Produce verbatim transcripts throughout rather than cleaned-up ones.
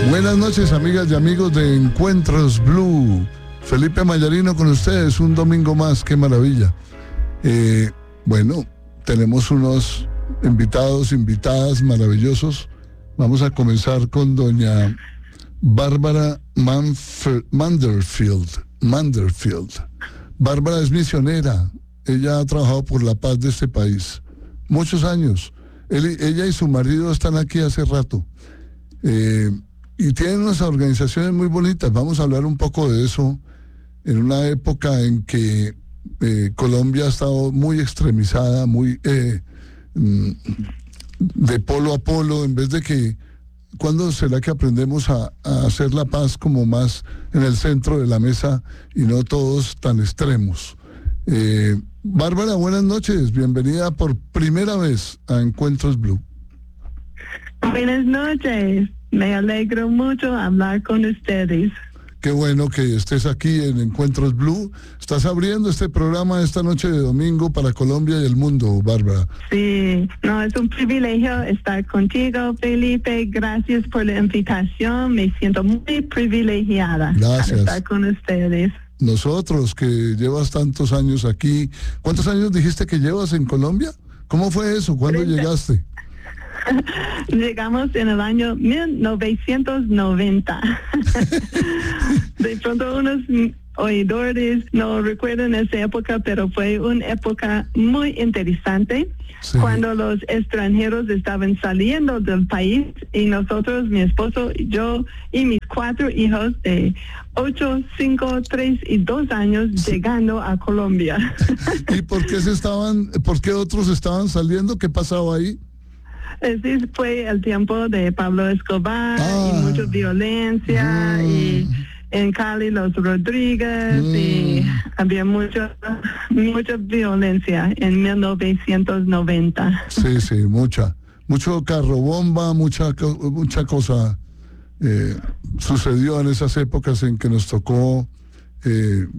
Buenas noches, amigas y amigos de Encuentros Blue. Felipe Mayarino con ustedes, un domingo más, qué maravilla. Eh, bueno, tenemos unos invitados, invitadas maravillosos. Vamos a comenzar con doña Bárbara Manf- Manderfield. Manderfield. Bárbara es misionera. Ella ha trabajado por la paz de este país. Muchos años. Él, ella y su marido están aquí hace rato. Eh, y tienen unas organizaciones muy bonitas. Vamos a hablar un poco de eso en una época en que eh, Colombia ha estado muy extremizada, muy eh, de polo a polo, en vez de que, ¿cuándo será que aprendemos a, a hacer la paz como más en el centro de la mesa y no todos tan extremos? Eh, Bárbara, buenas noches, bienvenida por primera vez a Encuentros Blue. Buenas noches, me alegro mucho hablar con ustedes. Qué bueno que estés aquí en Encuentros Blue. Estás abriendo este programa esta noche de domingo para Colombia y el mundo, Bárbara. Sí, no, es un privilegio estar contigo, Felipe. Gracias por la invitación. Me siento muy privilegiada. Gracias. Al estar con ustedes. Nosotros, que llevas tantos años aquí. ¿Cuántos años dijiste que llevas en Colombia? ¿Cómo fue eso? ¿Cuándo treinta llegaste? Llegamos en el año mil novecientos noventa. De pronto unos oidores no recuerdan esa época, pero fue una época muy interesante, sí, cuando los extranjeros estaban saliendo del país y nosotros, mi esposo, yo y mis cuatro hijos de ocho, cinco, tres y dos años, sí, llegando a Colombia. ¿Y por qué se estaban, por qué otros estaban saliendo? ¿Qué pasaba ahí? Ese fue el tiempo de Pablo Escobar, ah, y mucha violencia, mm, y en Cali los Rodríguez, mm, y había mucha mucha violencia en mil novecientos noventa. Sí, sí, mucha, mucho carro bomba, mucha mucha cosa eh, sucedió en esas épocas en que nos tocó eh,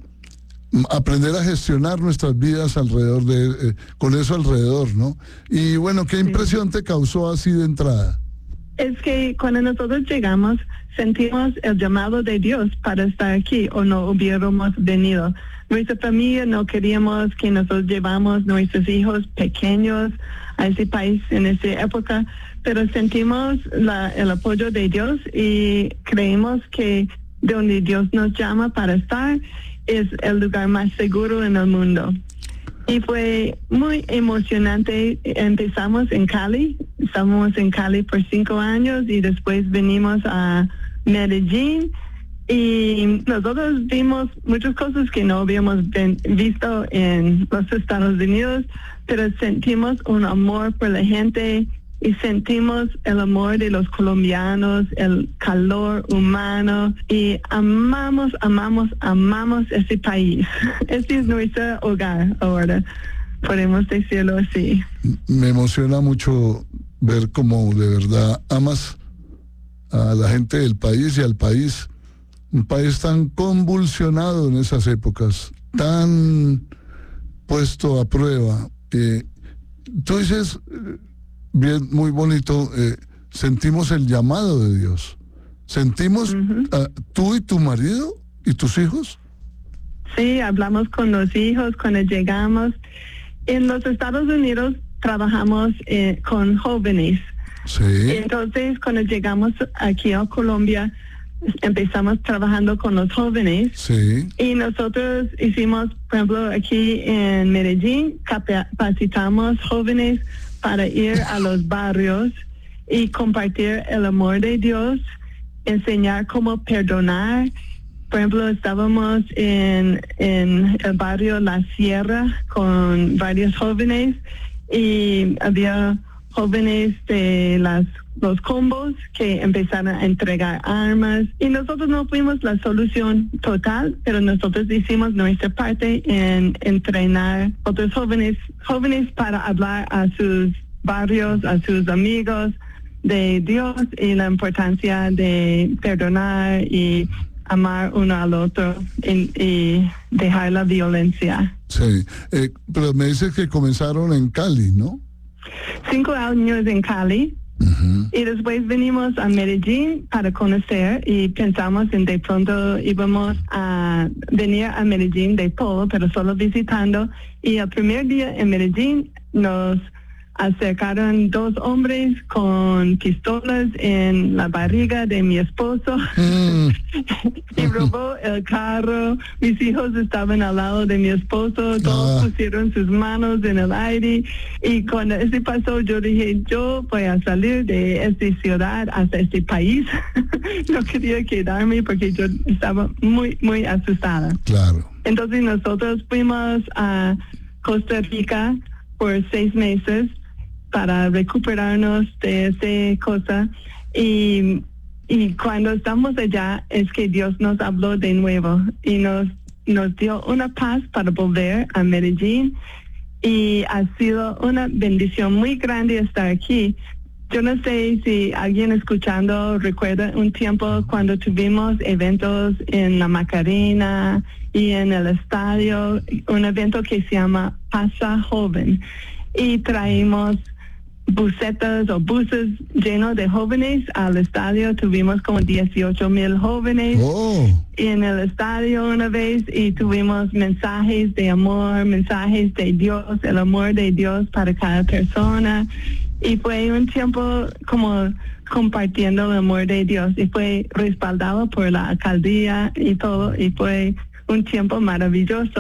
aprender a gestionar nuestras vidas alrededor de, eh, con eso alrededor, ¿no? Y bueno, ¿qué impresión te causó así de entrada? Es que cuando nosotros llegamos, sentimos el llamado de Dios para estar aquí, o no hubiéramos venido. Nuestra familia no queríamos que nosotros llevamos nuestros hijos pequeños a ese país en esa época, pero sentimos la, el apoyo de Dios y creemos que de donde Dios nos llama para estar es el lugar más seguro en el mundo. Y fue muy emocionante. Empezamos en Cali, estamos en Cali por cinco años y después venimos a Medellín y nosotros vimos muchas cosas que no habíamos ven, visto en los Estados Unidos, pero sentimos un amor por la gente y sentimos el amor de los colombianos, el calor humano, y amamos, amamos, amamos ese país. Este es nuestro hogar ahora, podemos decirlo así. Me emociona mucho ver cómo de verdad amas a la gente del país y al país, un país tan convulsionado en esas épocas, tan puesto a prueba. Eh, tú dices... Bien, muy bonito, eh, sentimos el llamado de Dios. ¿Sentimos uh-huh. uh, tú y tu marido y tus hijos? Sí, hablamos con los hijos cuando llegamos. En los Estados Unidos trabajamos eh, con jóvenes. Sí. Entonces, cuando llegamos aquí a Colombia, empezamos trabajando con los jóvenes. Sí. Y nosotros hicimos, por ejemplo, aquí en Medellín, capacitamos jóvenes para ir a los barrios y compartir el amor de Dios, enseñar cómo perdonar. Por ejemplo, estábamos en, en el barrio La Sierra con varios jóvenes y había jóvenes de las los combos que empezaron a entregar armas y nosotros no fuimos la solución total, pero nosotros hicimos nuestra parte en entrenar otros jóvenes jóvenes para hablar a sus barrios, a sus amigos de Dios y la importancia de perdonar y amar uno al otro y, y dejar la violencia. Sí, eh, pero me dices que comenzaron en Cali, ¿no? Cinco años en Cali. Uh-huh. Y después venimos a Medellín para conocer y pensamos en de pronto íbamos a venir a Medellín de todo, pero solo visitando. Y el primer día en Medellín nos acercaron dos hombres con pistolas en la barriga de mi esposo mm. y robó el carro. Mis hijos estaban al lado de mi esposo, todos ah. pusieron sus manos en el aire, y cuando eso pasó yo dije, yo voy a salir de esta ciudad hasta este país. No quería quedarme porque yo estaba muy, muy asustada. Claro. Entonces nosotros fuimos a Costa Rica por seis meses para recuperarnos de esa cosa, y, y cuando estamos allá es que Dios nos habló de nuevo y nos, nos dio una paz para volver a Medellín, y ha sido una bendición muy grande estar aquí. Yo no sé si alguien escuchando recuerda un tiempo cuando tuvimos eventos en la Macarena y en el estadio, un evento que se llama Pasa Joven, y traímos busetas o buses llenos de jóvenes al estadio. Tuvimos como dieciocho mil jóvenes oh. en el estadio una vez, y tuvimos mensajes de amor, mensajes de Dios, el amor de Dios para cada persona, y fue un tiempo como compartiendo el amor de Dios, y fue respaldado por la alcaldía y todo, y fue un tiempo maravilloso.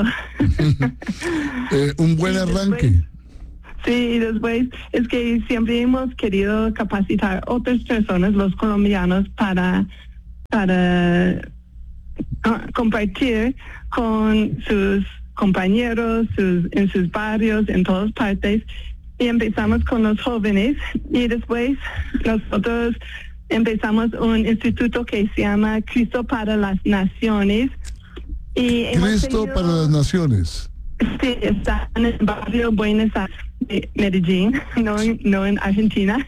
eh, un buen arranque. Después, sí, y después es que siempre hemos querido capacitar otras personas, los colombianos, para, para uh, compartir con sus compañeros, sus, en sus barrios, en todas partes. Y empezamos con los jóvenes, y después nosotros empezamos un instituto que se llama Cristo para las Naciones. Y Cristo tenido, para las Naciones. Sí, está en el barrio Buenos Aires de Medellín, no, no en Argentina.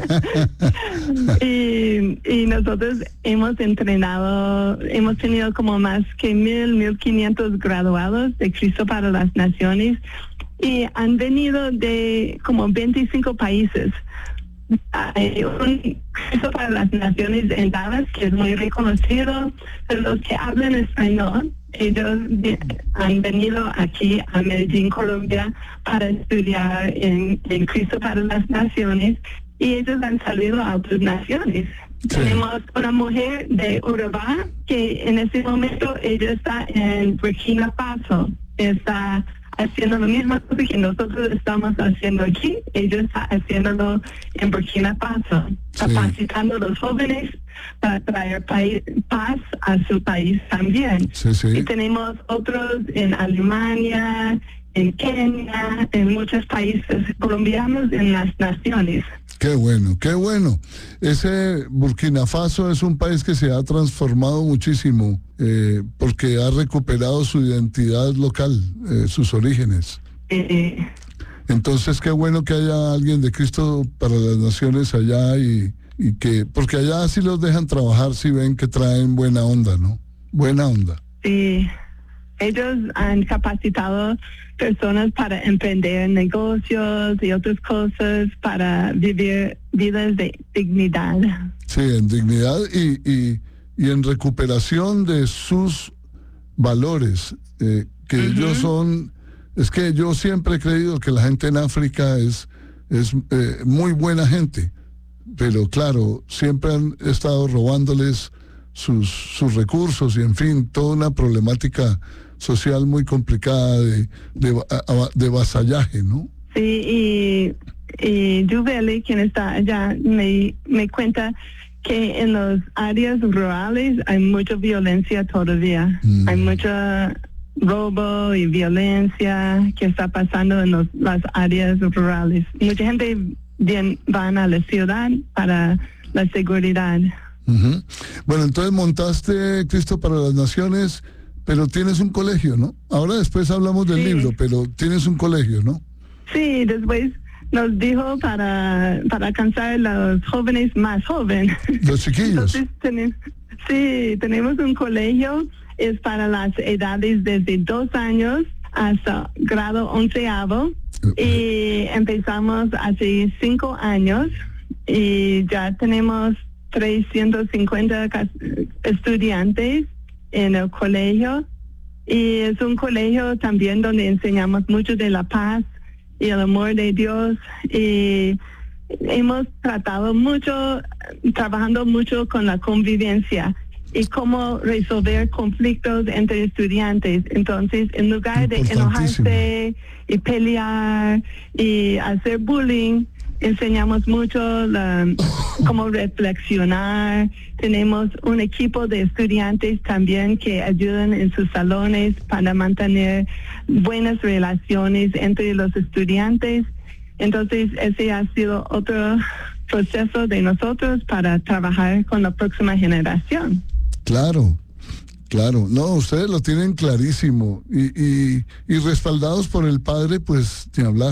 y, y nosotros hemos entrenado, hemos tenido como más que mil, mil quinientos graduados de Cristo para las Naciones, y han venido de como veinticinco países. Hay un Cristo para las Naciones en Dallas que es muy reconocido, pero los que hablan español, ellos han venido aquí a Medellín, Colombia, para estudiar en, en Cristo para las Naciones, y ellos han salido a otras naciones. Sí. Tenemos una mujer de Urabá que en este momento ella está en Burkina Faso, está haciendo lo mismo que nosotros estamos haciendo aquí. Ella está haciéndolo en Burkina Faso, sí. capacitando a los jóvenes para traer país, paz a su país también. Sí, sí. Y tenemos otros en Alemania, en Kenia, en muchos países colombianos, en las naciones. Qué bueno, qué bueno. Ese Burkina Faso es un país que se ha transformado muchísimo eh, porque ha recuperado su identidad local, eh, sus orígenes. Eh, Entonces, qué bueno que haya alguien de Cristo para las Naciones allá, y, y que, porque allá sí los dejan trabajar si ven que traen buena onda, ¿no? Buena onda. Sí, ellos han capacitado personas para emprender negocios y otras cosas, para vivir vidas de dignidad. Sí, en dignidad y, y, y en recuperación de sus valores, eh, que uh-huh. ellos son, es que yo siempre he creído que la gente en África es, es eh, muy buena gente, pero claro, siempre han estado robándoles sus, sus recursos y en fin, toda una problemática social muy complicada de, de, de vasallaje, ¿no? Sí, y, y Juveli, quien está allá, me, me cuenta que en las áreas rurales hay mucha violencia todavía. Mm. Hay mucho robo y violencia que está pasando en los, las áreas rurales. Mucha gente bien, van a la ciudad para la seguridad. Uh-huh. Bueno, entonces montaste Cristo para las Naciones, pero tienes un colegio, ¿no? Ahora después hablamos del sí. libro, pero tienes un colegio, ¿no? Sí, después nos dijo para, para alcanzar a los jóvenes más jóvenes. Los chiquillos. Entonces, ten, sí, tenemos un colegio, es para las edades desde dos años hasta grado onceavo, uh-huh. y empezamos hace cinco años. y ya tenemos trescientos cincuenta estudiantes en el colegio, y es un colegio también donde enseñamos mucho de la paz y el amor de Dios, y hemos tratado mucho, trabajando mucho con la convivencia y cómo resolver conflictos entre estudiantes. Entonces, en lugar de enojarse y pelear y hacer bullying, enseñamos mucho la, cómo reflexionar. Tenemos un equipo de estudiantes también que ayudan en sus salones para mantener buenas relaciones entre los estudiantes. Entonces, ese ha sido otro proceso de nosotros para trabajar con la próxima generación. Claro, claro. No, ustedes lo tienen clarísimo. Y, y, y respaldados por el padre, pues, ni hablar.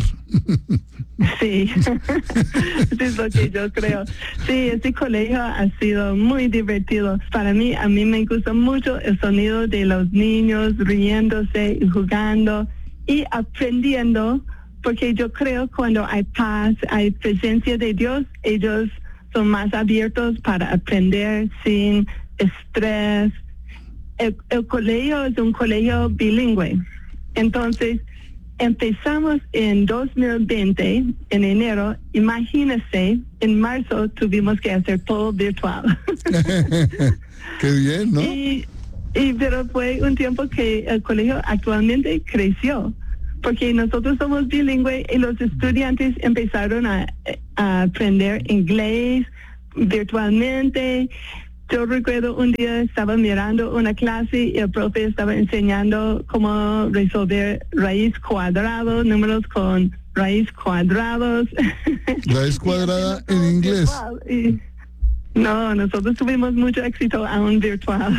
Sí, eso es lo que yo creo. Sí, este colegio ha sido muy divertido. Para mí, a mí me gusta mucho el sonido de los niños riéndose y jugando y aprendiendo, porque yo creo cuando hay paz, hay presencia de Dios, ellos son más abiertos para aprender sin estrés. El, el colegio es un colegio bilingüe. Entonces, empezamos en dos mil veinte, en enero. Imagínense, en marzo tuvimos que hacer todo virtual. Qué bien, ¿no? Y, y pero fue un tiempo que el colegio actualmente creció, porque nosotros somos bilingües y los estudiantes empezaron a, a aprender inglés virtualmente. Yo recuerdo un día estaba mirando una clase y el profe estaba enseñando cómo resolver raíz cuadrado, números con raíz cuadrados. Raíz cuadrada en inglés. Y, no, nosotros tuvimos mucho éxito aún virtual.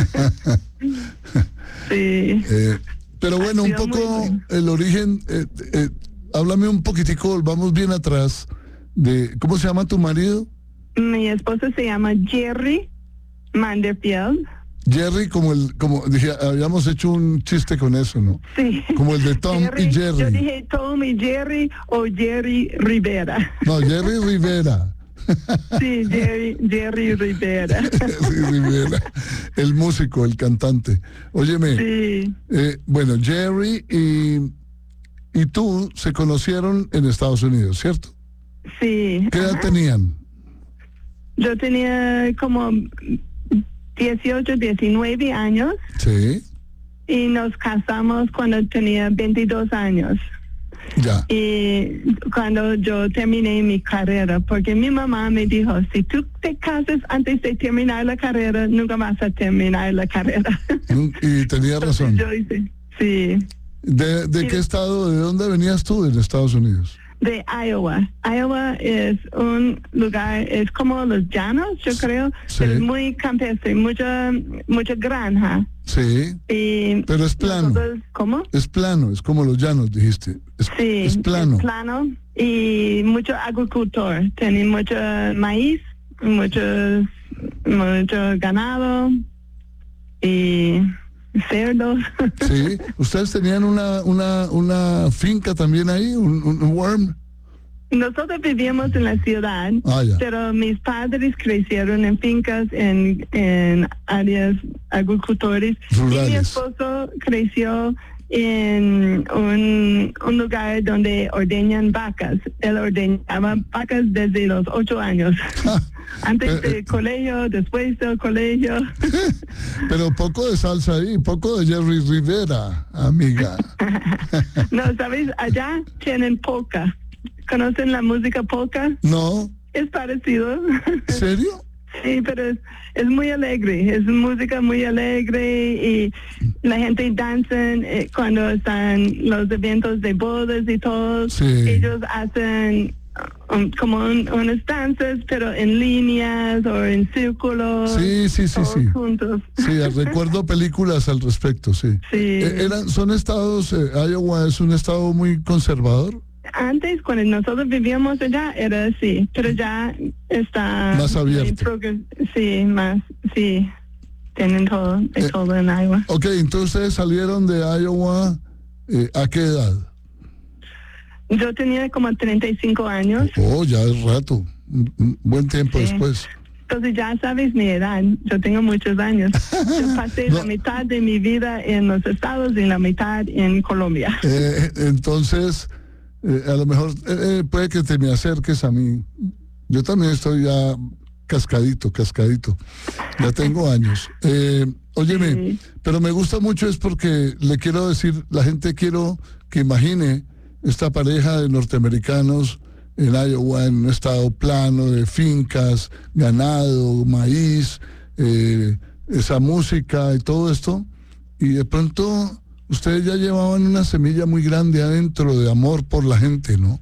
Sí. Eh, pero bueno, un poco bueno. El origen, eh, eh, háblame un poquitico, volvamos bien atrás, de ¿cómo se llama tu marido? Mi esposo se llama Jerry Manderfield. Jerry, como el, como dije, habíamos hecho un chiste con eso, ¿no? Sí. Como el de Tom Jerry, y Jerry. Yo dije Tom y Jerry o Jerry Rivera. No, Jerry Rivera. Sí, Jerry, Jerry Rivera. Jerry Rivera, el músico, el cantante. Óyeme, sí. eh, bueno, Jerry y, y tú se conocieron en Estados Unidos, ¿cierto? Sí. ¿Qué edad ajá. tenían? Yo tenía como dieciocho, diecinueve años. Sí. Y nos casamos cuando tenía veintidós años. Ya. Y cuando yo terminé mi carrera, porque mi mamá me dijo, si tú te casas antes de terminar la carrera, nunca vas a terminar la carrera. Y tenía razón. Yo hice, sí. ¿De, de qué estado, de dónde venías tú en Estados Unidos? De Iowa. Iowa es un lugar, es como los llanos, yo creo, sí. Pero es muy campestre, mucha, mucha granja. Sí, y pero es plano. Nosotros, ¿cómo? Es plano, es como los llanos, dijiste. Es, sí, es plano. Es plano y mucho agricultor. Tienen mucho maíz, mucho, mucho ganado y cerdos. Sí, ustedes tenían una una una finca también ahí, un, un worm. Nosotros vivíamos en la ciudad, ah, pero mis padres crecieron en fincas, en, en áreas agricultores. Rurales. Y mi esposo creció en un, un lugar donde ordeñan vacas. Él ordeñaba vacas desde los ocho años. Antes del colegio, después del colegio. Pero poco de salsa ahí, poco de Jerry Rivera, amiga. No, ¿sabes? Allá tienen polka. ¿Conocen la música polka? No. Es parecido. ¿En serio? Sí, pero es, es muy alegre, es música muy alegre y la gente danza eh, cuando están los eventos de bodas y todo. Sí. Ellos hacen um, como un, unas danzas, pero en líneas o en círculos. Sí, sí, sí, todos sí. juntos. Sí, recuerdo películas al respecto, sí. Sí. Eh, eran, son estados, eh, Iowa es un estado muy conservador. Antes, cuando nosotros vivíamos allá, era así, pero ya está... Más abierto. Sí, más, sí, tienen todo, de eh, todo en Iowa. Ok, entonces ustedes salieron de Iowa, eh, ¿a qué edad? Yo tenía como treinta y cinco años. Oh, ya es rato, un, un buen tiempo Sí. después. Entonces ya sabes mi edad, yo tengo muchos años. Yo pasé No. la mitad de mi vida en los Estados y la mitad en Colombia. Eh, entonces, eh, a lo mejor eh, eh, puede que te me acerques a mí. Yo también estoy ya cascadito, cascadito. Ya tengo años. Eh, óyeme, Sí. pero me gusta mucho es porque le quiero decir, la gente quiero que imagine esta pareja de norteamericanos en Iowa, en un estado plano de fincas, ganado, maíz, eh, esa música y todo esto. Y de pronto ustedes ya llevaban una semilla muy grande adentro de amor por la gente, ¿no?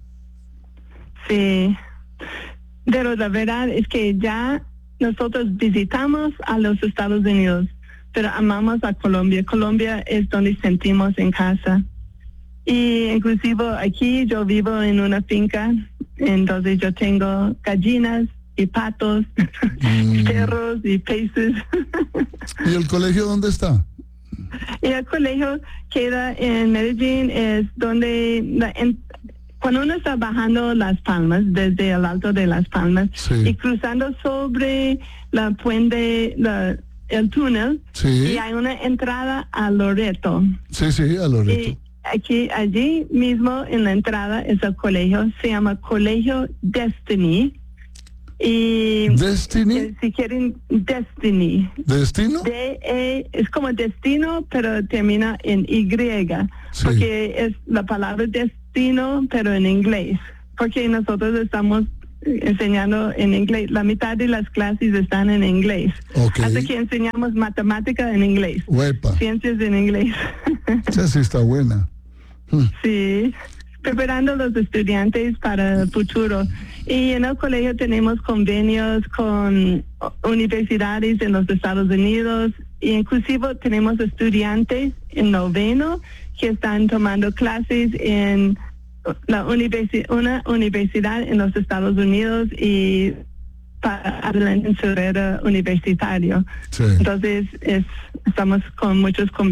Sí, pero la verdad es que ya nosotros visitamos a los Estados Unidos, pero amamos a Colombia. Colombia es donde sentimos en casa. Y inclusive aquí yo vivo en una finca, entonces yo tengo gallinas y patos, Mm. perros y peces. ¿Y el colegio dónde está? Y el colegio queda en Medellín, es donde la, en, cuando uno está bajando Las Palmas, desde el alto de Las Palmas, Sí. y cruzando sobre la puente, la, el túnel, Sí. y hay una entrada a Loreto. Sí, sí, a Loreto. Y aquí, allí mismo en la entrada es el colegio, se llama Colegio Destiny. Y ¿Destiny? eh, si quieren, Destiny. ¿Destino? D E es como destino, pero termina en Y, Sí. porque es la palabra destino, pero en inglés, porque nosotros estamos enseñando en inglés, la mitad de las clases están en inglés, Ok. así que enseñamos matemática en inglés, Huepa. ciencias en inglés. Esa sí está buena. Hmm. Sí, preparando a los estudiantes para el futuro. Y en el colegio tenemos convenios con universidades en los Estados Unidos, e inclusive tenemos estudiantes en noveno que están tomando clases en la universi- una universidad en los Estados Unidos y para adelante en su carrera universitario. Sí. Entonces es, estamos con muchos convenios